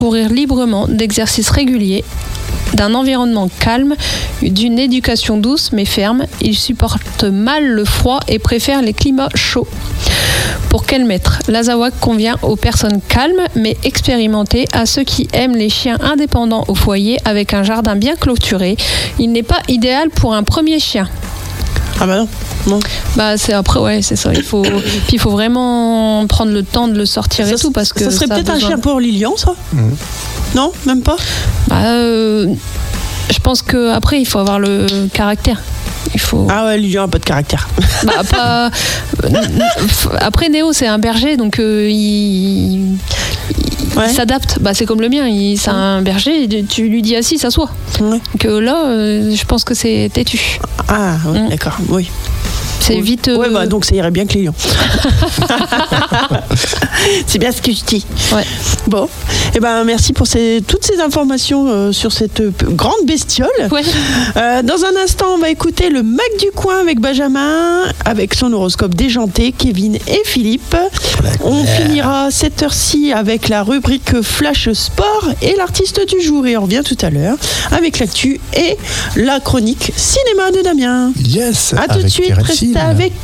courir librement, d'exercices réguliers, d'un environnement calme, d'une éducation douce mais ferme. Ils supportent mal le froid et préfèrent les climats chauds. Pour quel maître ? L'Azawak convient aux personnes calmes mais expérimentées, à ceux qui aiment les chiens indépendants au foyer avec un jardin bien clôturé. Il n'est pas idéal pour un premier chien. Ah bah non. Bah c'est après c'est ça. Il faut vraiment prendre le temps de le sortir et tout parce que ça serait peut-être un chien pour Lilian, ça. Non, même pas. Je pense que après il faut avoir le caractère. Ah ouais, Lilian a pas de caractère. Après Néo c'est un berger donc il s'adapte. C'est comme le mien, c'est un berger. Tu lui dis assis, s'assoit. Donc là, je pense que c'est têtu. Ah oui, d'accord, oui. C'est vite. Donc ça irait bien que Lilian. C'est bien ce que je dis. Ouais. Bon, merci pour toutes ces informations sur cette grande bestiole. Ouais. Dans un instant, on va écouter le Mac du coin avec Benjamin, avec son horoscope déjanté, Kevin et Philippe. On finira cette heure-ci avec la rubrique Flash Sport et l'artiste du jour. Et on revient tout à l'heure avec l'actu et la chronique cinéma de Damien. Yes. À tout de suite. Restez avec